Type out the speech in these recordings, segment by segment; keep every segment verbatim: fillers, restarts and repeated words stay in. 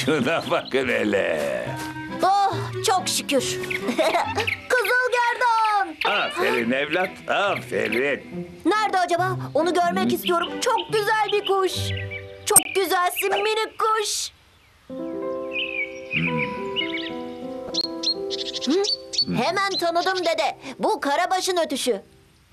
Şuna bakın hele. Oh, çok şükür. Kızılgerdan. Aferin evlat, aferin. Nerede acaba? Onu görmek istiyorum. Çok güzel bir kuş. Çok güzelsin minik kuş. Hı? Hemen tanıdım dede. Bu karabaşın ötüşü.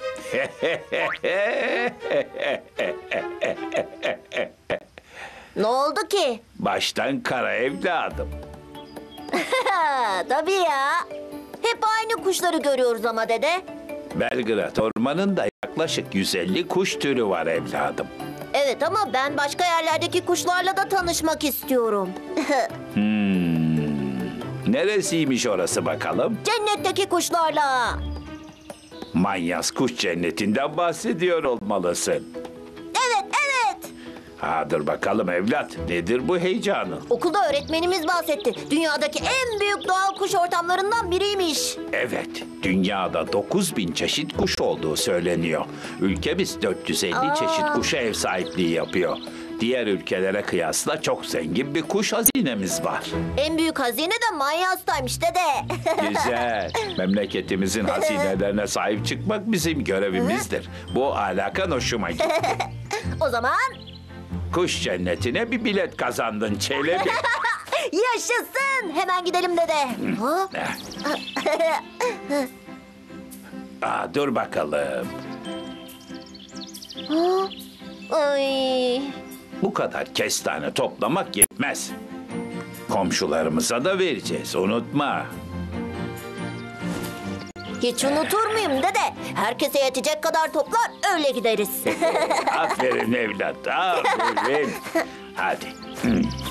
Ne oldu ki? Baştan kara evladım. Ha, tabii ya. Hep aynı kuşları görüyoruz ama dede. Belgrad Ormanı'nda yaklaşık yüz elli kuş türü var evladım. Evet ama ben başka yerlerdeki kuşlarla da tanışmak istiyorum. Neresiymiş orası bakalım? Cennetteki kuşlarla. Manyas Kuş Cenneti'nden bahsediyor olmalısın. Evet, evet. Ha dur bakalım evlat, nedir bu heyecanın? Okulda öğretmenimiz bahsetti. Dünyadaki en büyük doğal kuş ortamlarından biriymiş. Evet, dünyada dokuz bin çeşit kuş olduğu söyleniyor. Ülkemiz dört yüz elli Aa. çeşit kuşa ev sahipliği yapıyor. Diğer ülkelere kıyasla çok zengin bir kuş hazinemiz var. En büyük hazine de Manyas'taymış dede. Güzel. Memleketimizin hazinelerine sahip çıkmak bizim görevimizdir. Bu alakan hoşuma gitti. O zaman Kuş cennetine bir bilet kazandın Çelebi. yaşasın. Hemen gidelim dede. Ha? Aa, dur bakalım. Ay. Bu kadar kestane toplamak yetmez. Komşularımıza da vereceğiz, unutma. Hiç unutur muyum dede? Herkese yetecek kadar toplar öyle gideriz. Aferin evlat, aferin. Hadi.